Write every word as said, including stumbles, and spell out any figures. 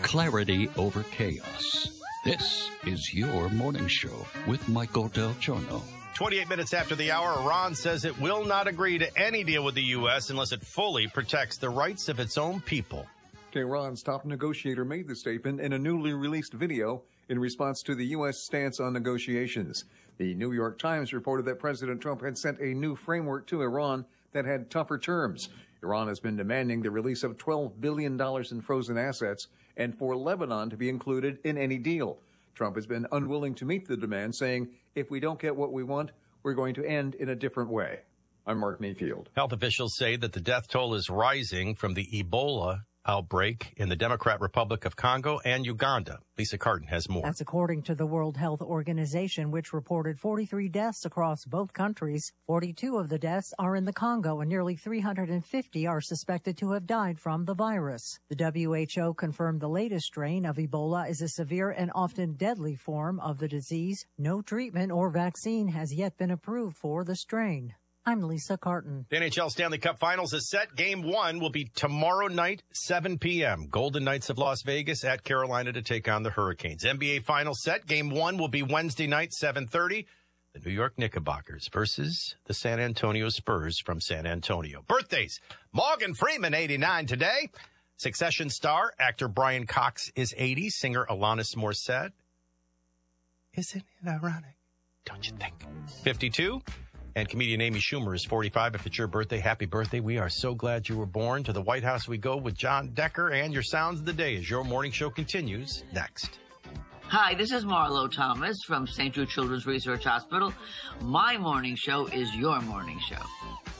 clarity over chaos. This is your morning show with Michael Del Giorno. twenty-eight minutes after the hour, Iran says it will not agree to any deal with the U S unless it fully protects the rights of its own people. Tehran's top negotiator made the statement in a newly released video in response to the U S stance on negotiations. The New York Times reported that President Trump had sent a new framework to Iran that had tougher terms. Iran has been demanding the release of twelve billion dollars in frozen assets and for Lebanon to be included in any deal. Trump has been unwilling to meet the demand, saying, if we don't get what we want, we're going to end in a different way. I'm Mark Mayfield. Health officials say that the death toll is rising from the Ebola outbreak in the Democratic Republic of Congo and Uganda. Lisa Carton has more. That's according to the World Health Organization, which reported forty-three deaths across both countries. forty-two of the deaths are in the Congo, and nearly three hundred fifty are suspected to have died from the virus. The W H O confirmed the latest strain of Ebola is a severe and often deadly form of the disease. No treatment or vaccine has yet been approved for the strain. I'm Lisa Carton. The N H L Stanley Cup Finals is set. Game one will be tomorrow night, seven p.m. Golden Knights of Las Vegas at Carolina to take on the Hurricanes. N B A Finals set. Game one will be Wednesday night, seven thirty. The New York Knickerbockers versus the San Antonio Spurs from San Antonio. Birthdays. Morgan Freeman, eighty-nine today. Succession star, actor Brian Cox is eighty. Singer Alanis Morissette. Isn't it ironic? Don't you think? fifty-two. And comedian Amy Schumer is forty-five. If it's your birthday, happy birthday. We are so glad you were born. To the White House we go with John Decker and your sounds of the day as your morning show continues next. Hi, this is Marlo Thomas from Saint Jude Children's Research Hospital. My morning show is your morning show.